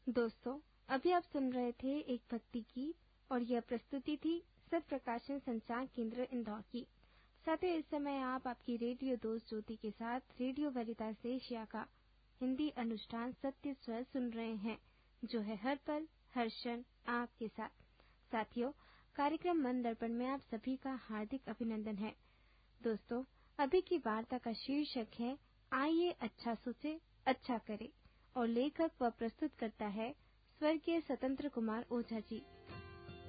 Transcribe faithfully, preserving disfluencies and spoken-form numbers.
दोस्तों, अभी आप सुन रहे थे एक भक्ति गीत और यह प्रस्तुति थी सत प्रकाशन संचार केंद्र इंदौर की। साथियों, इस समय आप आपकी रेडियो दोस्त ज्योति के साथ रेडियो वरितास एशिया का हिंदी अनुष्ठान सत्य स्वर सुन रहे हैं, जो है हर पल हर क्षण आपके साथ। साथियों, कार्यक्रम मन दर्पण में आप सभी का हार्दिक अभिनंदन है। दोस्तों, अभी की वार्ता का शीर्षक है आइए अच्छा सोचे अच्छा करे और लेखक व प्रस्तुत करता है स्वर्गीय स्वतंत्र कुमार ओझा जी।